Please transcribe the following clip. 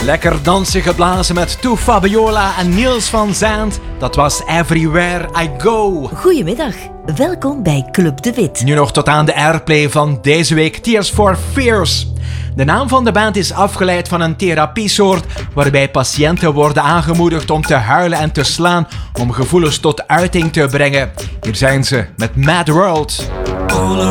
Lekker dansen geblazen met Toe Fabiola en Niels van Zandt. Dat was Everywhere I Go. Goedemiddag, welkom bij Club de Wit. Nu nog tot aan de airplay van deze week Tears for Fears. De naam van de band is afgeleid van een therapiesoort waarbij patiënten worden aangemoedigd om te huilen en te slaan om gevoelens tot uiting te brengen. Hier zijn ze met Mad World. All